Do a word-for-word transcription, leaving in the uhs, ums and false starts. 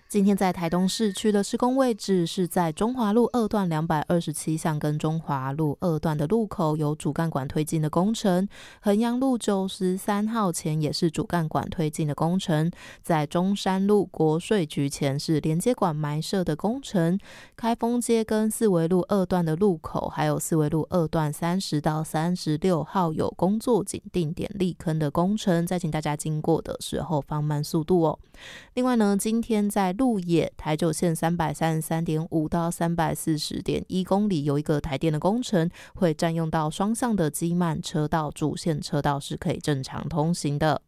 今天在台东市区的施工位置是在中华路二段两百二十七巷跟中华路二段的路口有主干管推进的工程，衡阳路九十三号前也是主干管推进的工程，在中山路国税局前是连接管埋设的工程，开封街跟四维路二段的路口还有四维路二段三十到三十六号有工作警定点立坑的工程，再请大家经过的时候放慢速度哦。另外呢，今天在鹿野台九线三百三十三点五到三百四十点一公里有一个台电的工程，会占用到双向的机慢车道，主线车道是可以正常通行的。